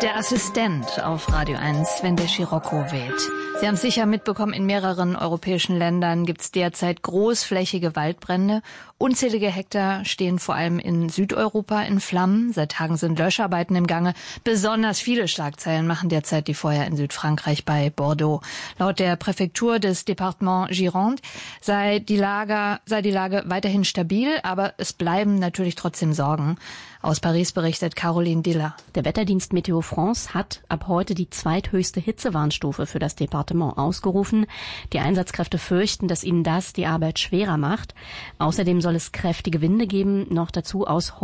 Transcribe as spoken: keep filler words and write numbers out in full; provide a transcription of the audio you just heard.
Der Assistent auf Radio eins, wenn der Scirocco weht. Sie haben es sicher mitbekommen, in mehreren europäischen Ländern gibt es derzeit großflächige Waldbrände. Unzählige Hektar stehen vor allem in Südeuropa in Flammen. Seit Tagen sind Löscharbeiten im Gange. Besonders viele Schlagzeilen machen derzeit die Feuer in Südfrankreich bei Bordeaux. Laut der Präfektur des Departements Gironde sei die Lage, sei die Lage weiterhin stabil, aber es bleiben natürlich trotzdem Sorgen. Aus Paris berichtet Caroline Diller. Der Wetterdienst Meteo France hat ab heute die zweithöchste Hitzewarnstufe für das Departement ausgerufen. Die Einsatzkräfte fürchten, dass ihnen das die Arbeit schwerer macht. Außerdem soll es kräftige Winde geben, noch dazu aus